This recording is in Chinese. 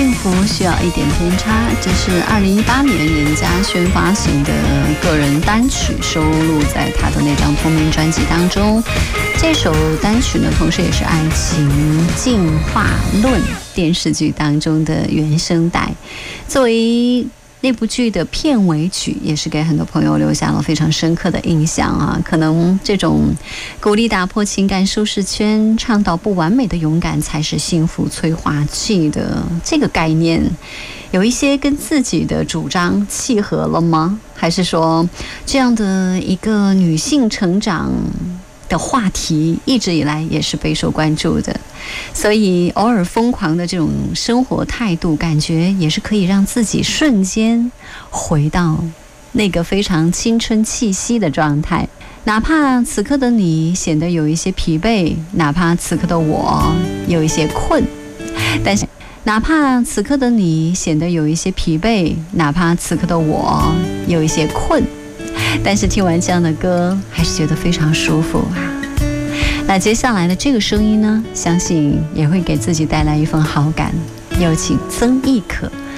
幸福需要一点偏差，这是2018年任嘉萱发行的个人单曲，收录在他的那张同名专辑当中。这首单曲呢，同时也是《爱情进化论》电视剧当中的原声带，作为那部剧的片尾曲，也是给很多朋友留下了非常深刻的印象啊。可能这种鼓励打破情感舒适圈，倡导不完美的勇敢才是幸福催化剂的这个概念，有一些跟自己的主张契合了吗？还是说这样的一个女性成长的话题一直以来也是备受关注的，所以偶尔疯狂的这种生活态度，感觉也是可以让自己瞬间回到那个非常青春气息的状态。哪怕此刻的你显得有一些疲惫，哪怕此刻的我有一些困，但是哪怕此刻的你显得有一些疲惫，哪怕此刻的我有一些困，但是听完这样的歌还是觉得非常舒服啊。那接下来的这个声音呢，相信也会给自己带来一份好感。有请曾轶可